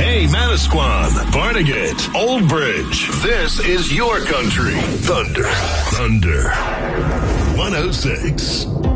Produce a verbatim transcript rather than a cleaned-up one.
Hey, Manasquan, Barnegat, Old Bridge. This is your country. Thunder. Thunder. one oh six.